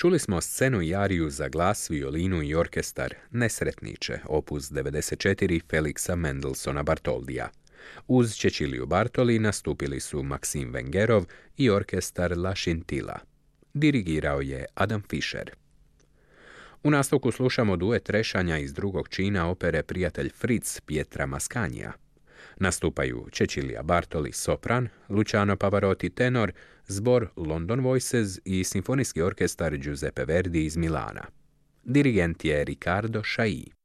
Čuli smo scenu i ariju za glas, violinu i orkestar Nesretniče, opus 94 Feliksa Mendelssohna Bartoldija. Uz Ceciliju Bartoli nastupili su Maksim Vengerov i orkestar La Scintilla. Dirigirao je Adam Fischer. U nastavku slušamo duet rešanja iz drugog čina opere Prijatelj Fritz Pietra Mascanija. Nastupaju Cecilia Bartoli sopran, Luciano Pavarotti tenor, zbor London Voices i simfonijski orkestar Giuseppe Verdi iz Milana. Dirigent je Riccardo Chailly.